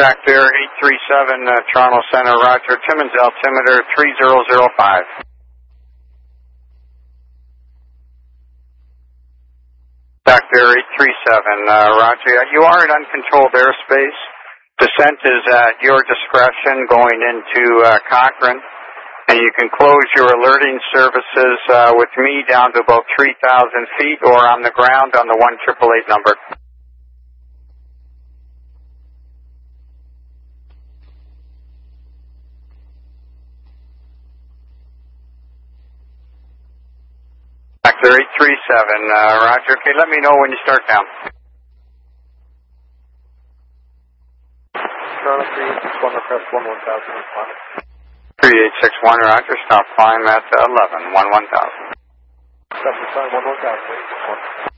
Back there, 837 Toronto Center, roger. Timmins altimeter 3005. Back there, 837, roger. You are in uncontrolled airspace. Descent is at your discretion going into Cochrane. And you can close your alerting services with me down to about 3,000 feet or on the ground on the 1888 number. Back there, 837, roger. Okay, let me know when you start down. Toronto 361, request 11,000. 3861, roger. Stop climb at 11, 11,000. Stop the sign, 11,000.